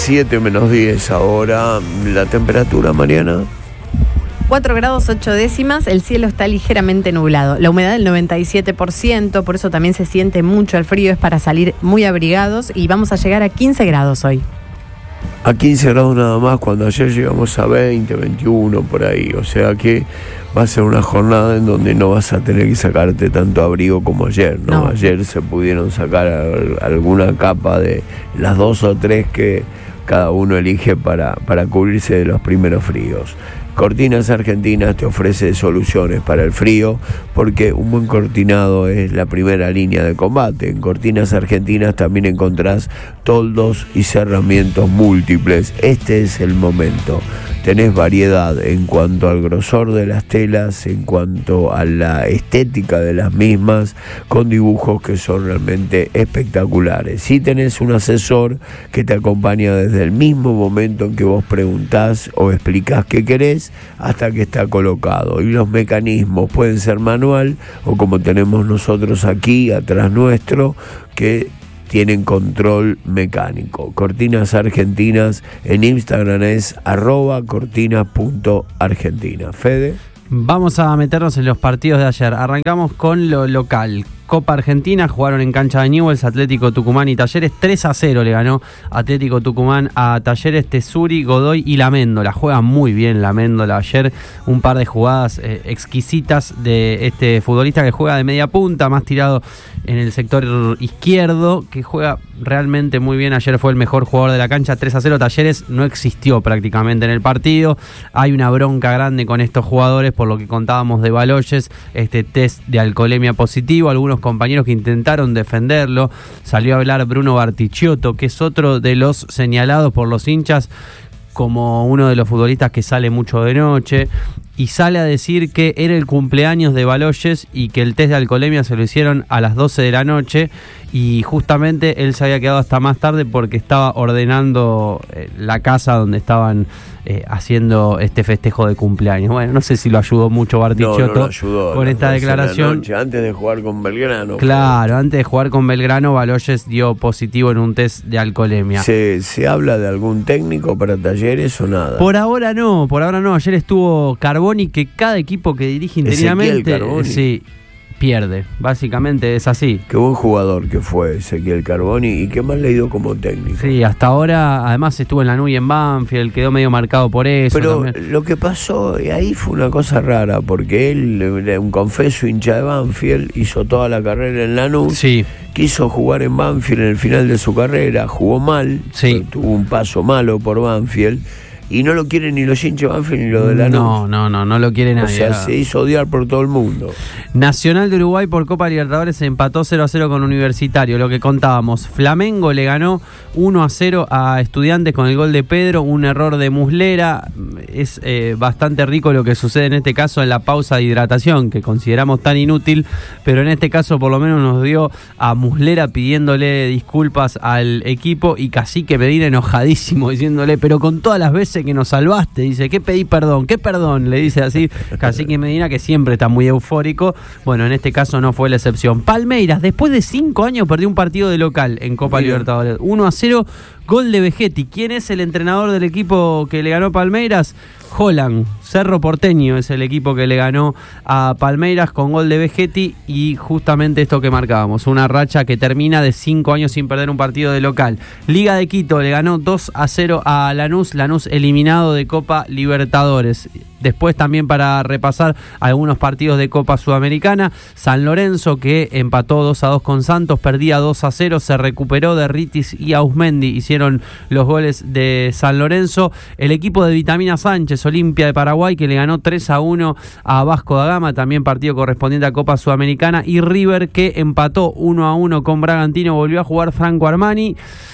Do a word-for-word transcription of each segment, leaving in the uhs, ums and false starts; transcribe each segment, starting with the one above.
siete menos diez ahora. La temperatura, Mariana. cuatro grados ocho décimas, el cielo está ligeramente nublado. La humedad del noventa y siete por ciento, por eso también se siente mucho el frío, es para salir muy abrigados y vamos a llegar a quince grados hoy. A quince grados nada más, cuando ayer llegamos a veinte, veintiuno por ahí. O sea que va a ser una jornada en donde no vas a tener que sacarte tanto abrigo como ayer, ¿no? No. Ayer se pudieron sacar alguna capa de las dos o tres que cada uno elige para, para cubrirse de los primeros fríos. Cortinas Argentinas te ofrece soluciones para el frío, porque un buen cortinado es la primera línea de combate. En Cortinas Argentinas también encontrás toldos y cerramientos múltiples. Este es el momento. Tenés variedad en cuanto al grosor de las telas, en cuanto a la estética de las mismas, con dibujos que son realmente espectaculares. Si tenés un asesor que te acompaña desde el mismo momento en que vos preguntás o explicás qué querés, hasta que está colocado. Y los mecanismos pueden ser manual o como tenemos nosotros aquí atrás nuestro, que tienen control mecánico. Cortinas Argentinas en Instagram es arroba cortinas punto argentina. Fede. Vamos a meternos en los partidos de ayer. Arrancamos con lo local. Copa Argentina, jugaron en cancha de Newell's, Atlético Tucumán y Talleres. tres a cero le ganó Atlético Tucumán a Talleres. Tesuri, Godoy y Lamendola. Juega muy bien Lamendola ayer. Un par de jugadas eh, exquisitas de este futbolista que juega de media punta, más tirado en el sector izquierdo, que juega realmente muy bien. Ayer fue el mejor jugador de la cancha. tres a cero. Talleres no existió prácticamente en el partido. Hay una bronca grande con estos jugadores por lo que contábamos de Baloyes, este test de alcoholemia positivo. Algunos compañeros que intentaron defenderlo. Salió a hablar Bruno Bartichotto, que es otro de los señalados por los hinchas como uno de los futbolistas que sale mucho de noche, y sale a decir que era el cumpleaños de Baloyes y que el test de alcoholemia se lo hicieron a las doce de la noche, y justamente él se había quedado hasta más tarde porque estaba ordenando eh, la casa donde estaban eh, haciendo este festejo de cumpleaños. Bueno, no sé si lo ayudó mucho Bartichotto no, no lo ayudó, con esta declaración. Noche, antes de jugar con Belgrano. Claro, antes de jugar con Belgrano, Baloyes dio positivo en un test de alcoholemia. ¿Se, ¿Se habla de algún técnico para Talleres o nada? Por ahora no, por ahora no. Ayer estuvo Carboni, que cada equipo que dirige interinamente sí, pierde. Básicamente es así. Qué buen jugador que fue Ezequiel Carboni, y qué mal le dio como técnico. Sí, hasta ahora, además estuvo en Lanús y en Banfield, quedó medio marcado por eso. Pero también. Lo que pasó ahí fue una cosa rara, porque él, un confeso hincha de Banfield, hizo toda la carrera en Lanús. Sí. Quiso jugar en Banfield en el final de su carrera, jugó mal, sí. Tuvo un paso malo por Banfield. Y no lo quieren ni los hinchas de Banfield ni los de Lanús. No, no, no, no lo quiere nadie. O sea, se hizo odiar por todo el mundo. Nacional de Uruguay por Copa Libertadores se empató cero a cero con Universitario. Lo que contábamos, Flamengo le ganó uno a cero a Estudiantes con el gol de Pedro, un error de Muslera. Es eh, bastante rico lo que sucede en este caso en la pausa de hidratación, que consideramos tan inútil, pero en este caso por lo menos nos dio a Muslera pidiéndole disculpas al equipo, y Cacique Medina enojadísimo diciéndole, pero con todas las veces que nos salvaste, dice, ¿qué pedí perdón? ¿Qué perdón? Le dice así Cacique Medina, que siempre está muy eufórico. Bueno, en este caso no fue la excepción. Palmeiras, después de cinco años, perdió un partido de local en Copa Bien. Libertadores. uno a cero, gol de Vegetti. ¿Quién es el entrenador del equipo que le ganó Palmeiras? Holland, Cerro Porteño es el equipo que le ganó a Palmeiras con gol de Vegetti, y justamente esto que marcábamos, una racha que termina de cinco años sin perder un partido de local. Liga de Quito le ganó dos a cero a Lanús, Lanús eliminado de Copa Libertadores. Después también para repasar algunos partidos de Copa Sudamericana, San Lorenzo que empató dos a dos con Santos, perdía dos a cero, se recuperó de Ritis y Ausmendi, hicieron los goles de San Lorenzo. El equipo de Vitamina Sánchez, Olimpia de Paraguay, que le ganó tres a uno a Vasco da Gama, también partido correspondiente a Copa Sudamericana, y River que empató uno a uno con Bragantino, volvió a jugar Franco Armani.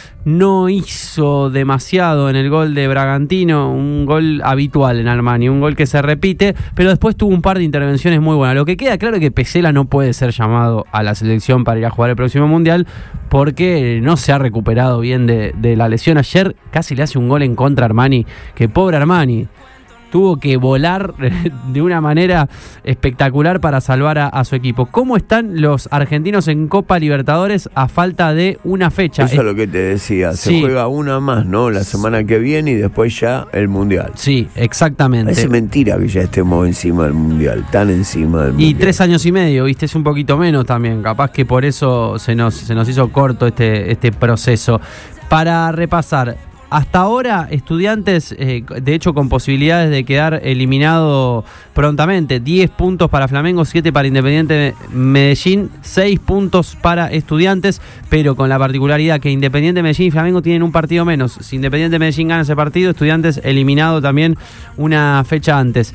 No hizo demasiado en el gol de Bragantino, un gol habitual en Armani, un gol que se repite, pero después tuvo un par de intervenciones muy buenas. Lo que queda claro es que Pesela no puede ser llamado a la selección para ir a jugar el próximo Mundial, porque no se ha recuperado bien de, de la lesión. Ayer casi le hace un gol en contra a Armani, que pobre Armani. tuvo que volar de una manera espectacular para salvar a, a su equipo. ¿Cómo están los argentinos en Copa Libertadores a falta de una fecha? Eso es lo que te decía, se sí. juega una más, ¿no? La semana que viene y después ya el Mundial. Sí, exactamente. Es mentira que ya estemos encima del Mundial, tan encima del Mundial. Y tres años y medio, viste, es un poquito menos también. Capaz que por eso se nos, se nos hizo corto este, este proceso. Para repasar, hasta ahora, Estudiantes, eh, de hecho, con posibilidades de quedar eliminado prontamente. diez puntos para Flamengo, siete para Independiente Medellín, seis puntos para Estudiantes, pero con la particularidad que Independiente Medellín y Flamengo tienen un partido menos. Si Independiente Medellín gana ese partido, Estudiantes eliminado también una fecha antes.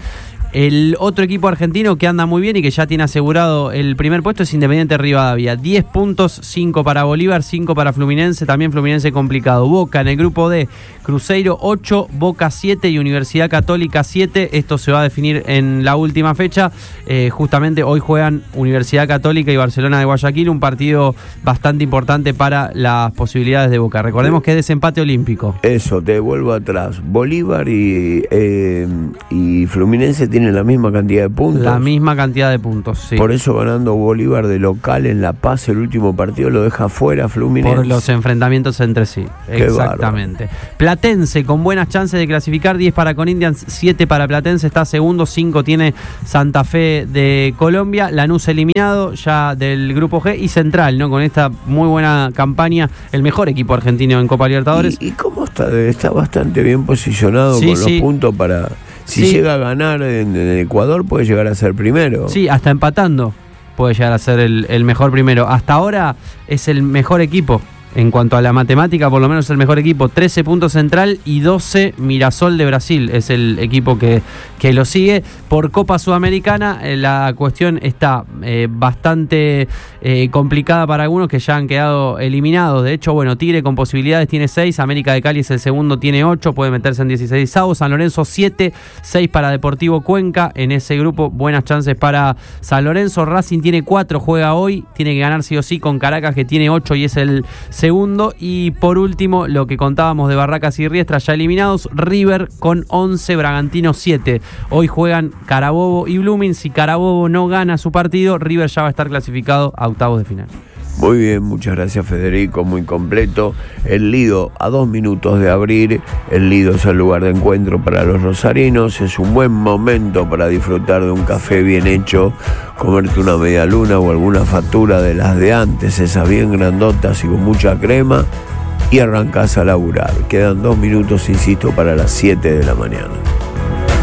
El otro equipo argentino que anda muy bien y que ya tiene asegurado el primer puesto es Independiente Rivadavia. diez puntos, cinco para Bolívar, cinco para Fluminense, también Fluminense complicado. Boca en el grupo D, Cruzeiro ocho, Boca siete y Universidad Católica siete. Esto se va a definir en la última fecha. Eh, justamente hoy juegan Universidad Católica y Barcelona de Guayaquil, un partido bastante importante para las posibilidades de Boca. Recordemos que es desempate olímpico. Eso, te vuelvo atrás. Bolívar y, eh, y Fluminense tienen la misma cantidad de puntos. La misma cantidad de puntos, sí. Por eso ganando Bolívar de local en La Paz el último partido lo deja fuera Fluminense. Por los enfrentamientos entre sí. Qué exactamente. Bárbaro. Platense con buenas chances de clasificar, diez para Corinthians, siete para Platense, está segundo, cinco tiene Santa Fe de Colombia. Lanús eliminado ya del grupo G y Central, ¿no? Con esta muy buena campaña, el mejor equipo argentino en Copa Libertadores. ¿Y, y cómo está? Está bastante bien posicionado sí, con sí. los puntos para... Si sí. llega a ganar en, en Ecuador, puede llegar a ser primero. Sí, hasta empatando puede llegar a ser el, el mejor primero. Hasta ahora es el mejor equipo. En cuanto a la matemática, por lo menos el mejor equipo. trece puntos Central y doce Mirasol de Brasil. Es el equipo que, que lo sigue. Por Copa Sudamericana, eh, la cuestión está eh, bastante eh, complicada para algunos que ya han quedado eliminados. De hecho, bueno, Tigre con posibilidades tiene seis. América de Cali es el segundo, tiene ocho. Puede meterse en dieciséis. San Lorenzo siete. seis para Deportivo Cuenca. En ese grupo, buenas chances para San Lorenzo. Racing tiene cuatro, juega hoy. Tiene que ganar sí o sí con Caracas, que tiene ocho y es el segundo. Y por último, lo que contábamos de Barracas y Riestra ya eliminados, River con once, Bragantino siete. Hoy juegan Carabobo y Blooming. Si Carabobo no gana su partido, River ya va a estar clasificado a octavos de final. Muy bien, muchas gracias Federico, muy completo. El Lido a dos minutos de abrir, el Lido es el lugar de encuentro para los rosarinos, es un buen momento para disfrutar de un café bien hecho, comerte una media luna o alguna factura de las de antes, esas bien grandotas y con mucha crema, y arrancás a laburar. Quedan dos minutos, insisto, para las siete de la mañana.